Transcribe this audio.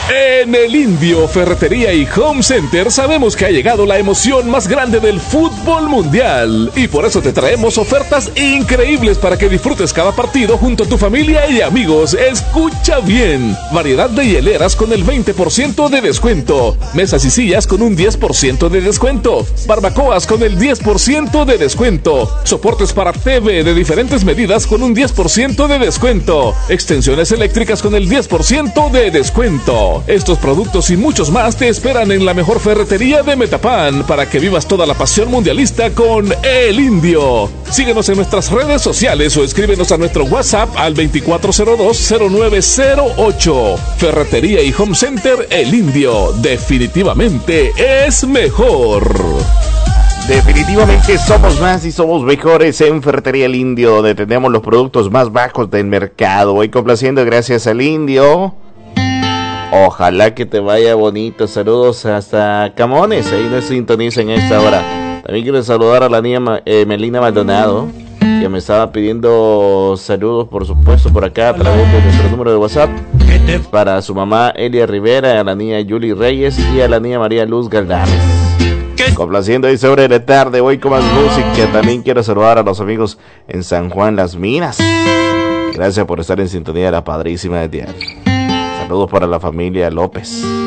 En el Indio, Ferretería y Home Center sabemos que ha llegado la emoción más grande del fútbol mundial y por eso te traemos ofertas increíbles para que disfrutes cada partido junto a tu familia y amigos. Escucha bien, variedad de hieleras con el 20% de descuento, mesas y sillas con un 10% de descuento, barbacoas con el 10% de descuento, soportes para TV de diferentes medidas con un 10% de descuento, extensiones eléctricas con el 10% de descuento. Estos productos y muchos más te esperan en la mejor ferretería de Metapan para que vivas toda la pasión mundialista con El Indio. Síguenos en nuestras redes sociales o escríbenos a nuestro WhatsApp al 2402-0908. Ferretería y Home Center El Indio. Definitivamente es mejor. Definitivamente somos más y somos mejores en Ferretería El Indio, donde tenemos los productos más bajos del mercado. Voy complaciendo gracias al Indio. Ojalá que te vaya bonito. Saludos hasta Camones, ahí nos sintonizan en esta hora. También quiero saludar a la niña Melina Maldonado, que me estaba pidiendo saludos, por supuesto, por acá a través de nuestro número de WhatsApp. Para su mamá Elia Rivera, a la niña Yuli Reyes y a la niña María Luz Galdames. Complaciendo ahí sobre la tarde, voy con más música. También quiero saludar a los amigos en San Juan Las Minas. Gracias por estar en sintonía de la padrísima de diario. Saludos para la familia López.